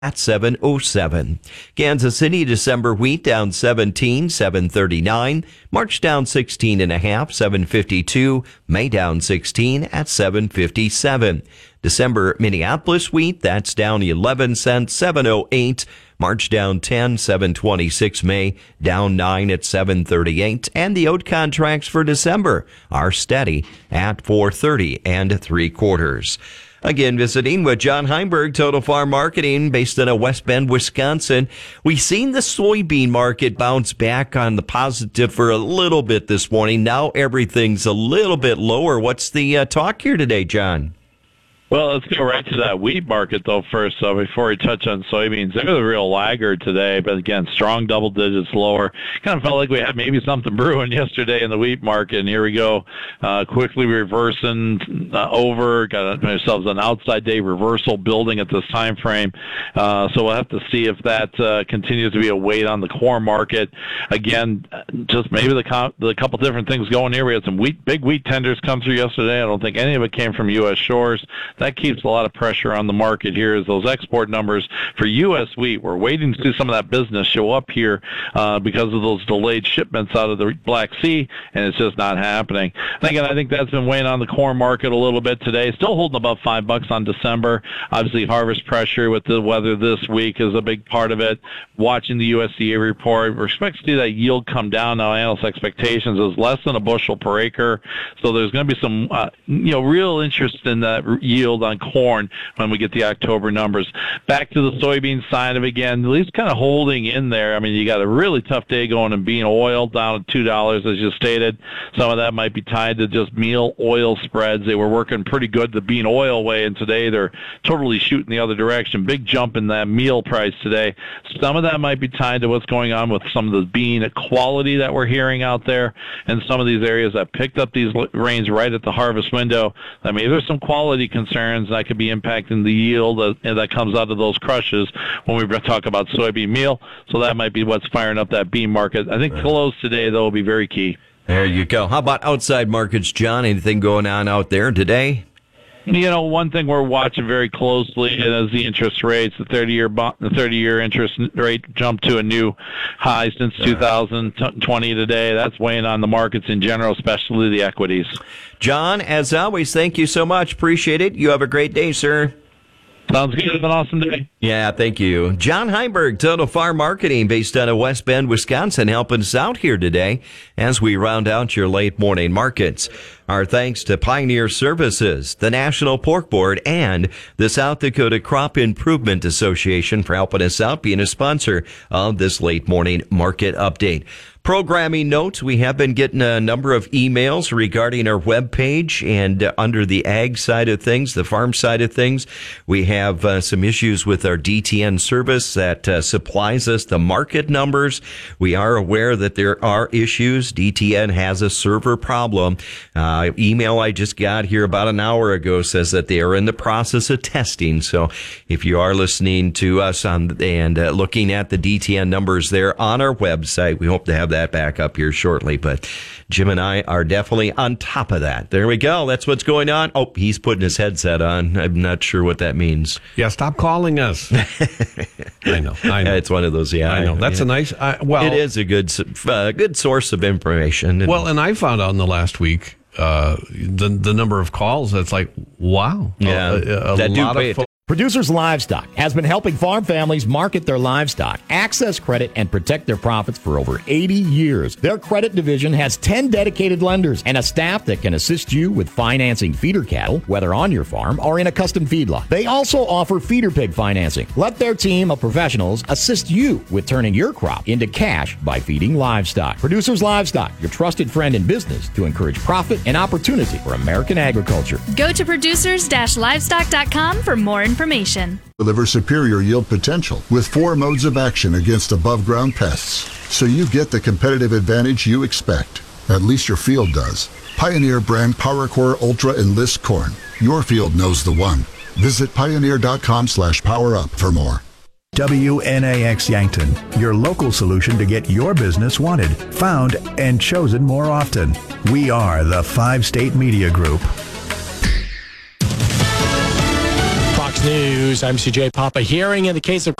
at 7:07. Kansas City December wheat down 17, 739. March down 16.5, 752. May down 16 at 757. December Minneapolis wheat, that's down 11 cents, 708. March down 10, 726. May down 9 at 738. And the oat contracts for December are steady at 430 3/4. Again, visiting with John Heinberg, Total Farm Marketing, based out of West Bend, Wisconsin. We've seen the soybean market bounce back on the positive for a little bit this morning. Now everything's a little bit lower. What's the talk here today, John? Well, let's go right to that wheat market, though, first. So before we touch on soybeans, they're the real laggard today. But, again, strong double digits lower. Kind of felt like we had maybe something brewing yesterday in the wheat market. And here we go, quickly reversing over. Got ourselves an outside day reversal building at this time frame. So we'll have to see if that continues to be a weight on the corn market. Again, just maybe the couple different things going here. We had some big wheat tenders come through yesterday. I don't think any of it came from U.S. shores. That keeps a lot of pressure on the market here as those export numbers for U.S. wheat. We're waiting to see some of that business show up here because of those delayed shipments out of the Black Sea, and it's just not happening. Again, I think that's been weighing on the corn market a little bit today. Still holding above $5 on December. Obviously, harvest pressure with the weather this week is a big part of it. Watching the USDA report, we're expecting to see that yield come down. Now, analyst expectations is less than a bushel per acre, so there's going to be some real interest in that yield on corn when we get the October numbers. Back to the soybean side of it again, at least kind of holding in there. I mean, you got a really tough day going in bean oil down to $2, as you stated. Some of that might be tied to just meal oil spreads. They were working pretty good the bean oil way, and today they're totally shooting the other direction. Big jump in that meal price today. Some of that might be tied to what's going on with some of the bean quality that we're hearing out there, and some of these areas that picked up these rains right at the harvest window. I mean, there's some quality concerns that could be impacting the yield that comes out of those crushes when we talk about soybean meal. So that might be what's firing up that bean market. I think close today, though, will be very key. There you go. How about outside markets, John? Anything going on out there today? One thing we're watching very closely is the interest rates. The 30-year interest rate jumped to a new high since 2020 today. That's weighing on the markets in general, especially the equities. John, as always, thank you so much. Appreciate it. You have a great day, sir. Sounds good. Have an awesome day. Yeah, thank you. John Heinberg, Total Farm Marketing, based out of West Bend, Wisconsin, helping us out here today as we round out your late morning markets. Our thanks to Pioneer Services, the National Pork Board, and the South Dakota Crop Improvement Association for helping us out, being a sponsor of this late morning market update. Programming notes, we have been getting a number of emails regarding our webpage, and under the ag side of things, the farm side of things, we have some issues with our DTN service that supplies us the market numbers. We are aware that there are issues. DTN has a server problem. Email I just got here about an hour ago says that they are in the process of testing. So if you are listening to us and looking at the DTN numbers there on our website, we hope to have that back up here shortly. But Jim and I are definitely on top of that. There we go. That's what's going on. Oh, he's putting his headset on. I'm not sure what that means. Yeah, stop calling us. I know. It's one of those. Yeah, I know. That's a nice. It is a good source of information. Well, and I found out in the last week the number of calls. That's like, wow. Yeah, a lot of Producers Livestock has been helping farm families market their livestock, access credit, and protect their profits for over 80 years. Their credit division has 10 dedicated lenders and a staff that can assist you with financing feeder cattle, whether on your farm or in a custom feedlot. They also offer feeder pig financing. Let their team of professionals assist you with turning your crop into cash by feeding livestock. Producers Livestock, your trusted friend in business to encourage profit and opportunity for American agriculture. Go to producers-livestock.com for more information. Deliver superior yield potential with 4 modes of action against above-ground pests, so you get the competitive advantage you expect. At least your field does. Pioneer brand PowerCore Ultra Enlist Corn. Your field knows the one. Visit pioneer.com/powerup for more. WNAX Yankton, your local solution to get your business wanted, found, and chosen more often. We are the 5-State Media Group. News. I'm CJ Papa. Hearing in the case of